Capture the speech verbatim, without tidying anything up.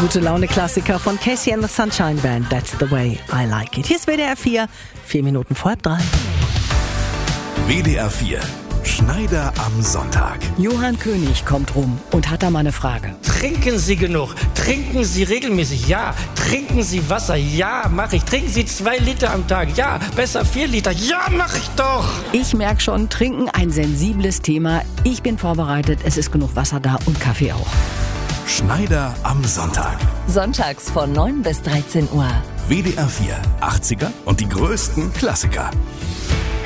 Gute Laune-Klassiker von Casey and the Sunshine Band. That's the way I like it. Hier ist W D R vier, vier Minuten vor halb drei. W D R vier, Schneider am Sonntag. Johann König kommt rum und hat da mal eine Frage. Trinken Sie genug? Trinken Sie regelmäßig? Ja. Trinken Sie Wasser? Ja, mache ich. Trinken Sie zwei Liter am Tag? Ja. Besser vier Liter? Ja, mache ich doch. Ich merke schon, Trinken ein sensibles Thema. Ich bin vorbereitet, es ist genug Wasser da und Kaffee auch. Schneider am Sonntag. Sonntags von neun bis dreizehn Uhr. W D R vier, achtziger und die größten Klassiker.